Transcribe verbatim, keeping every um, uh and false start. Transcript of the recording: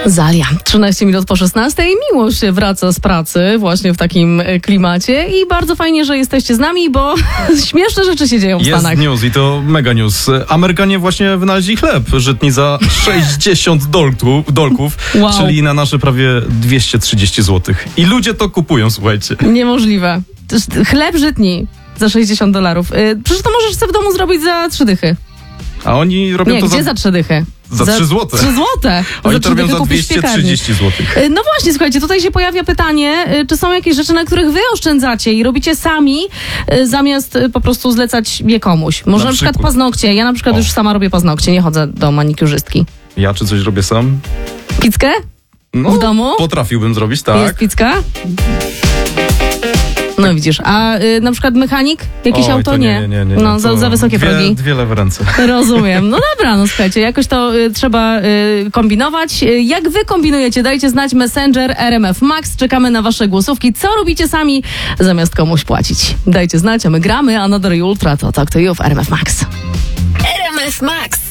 Zalia. trzynaście minut po szesnastej. Miłość wraca z pracy właśnie w takim klimacie i bardzo fajnie, że jesteście z nami, bo śmieszne rzeczy się dzieją w Jest Stanach. news i to mega news. Amerykanie właśnie wynaleźli chleb żytni za sześćdziesiąt dolków, dolków Wow. czyli na nasze prawie dwieście trzydzieści złotych. I ludzie to kupują, słuchajcie. Niemożliwe. To jest chleb żytni za sześćdziesiąt dolarów. Yy, przecież to możesz sobie w domu zrobić za trzy dychy. A oni robią Nie, to gdzie za... za trzy dychy? Za trzy złote. trzy złote. Oni to trzy robią dychy za kupisz w dwieście piekarni. trzydzieści złotych. No właśnie, słuchajcie, tutaj się pojawia pytanie, y, czy są jakieś rzeczy, na których wy oszczędzacie i robicie sami, y, zamiast y, po prostu zlecać je komuś. Może na, Na przykład przykład. paznokcie. Ja na przykład O. już sama robię paznokcie, nie chodzę do manikurzystki. Ja czy coś robię sam? Pizzkę? No, W domu? Potrafiłbym zrobić, Jest tak. pizzka? No widzisz, a y, na przykład mechanik? Jakieś Oj, auto? to nie, nie, nie, nie. No, To za, za wysokie dwie, progi. Dwie lewe ręce. Rozumiem. No dobra, no słuchajcie, jakoś to y, trzeba y, kombinować. Y, jak wy kombinujecie? Dajcie znać Messenger R M F Max. Czekamy na wasze głosówki. Co robicie sami, zamiast komuś płacić? Dajcie znać, a my gramy. Another Ultra to Talk to You w R M F Max. R M F Max.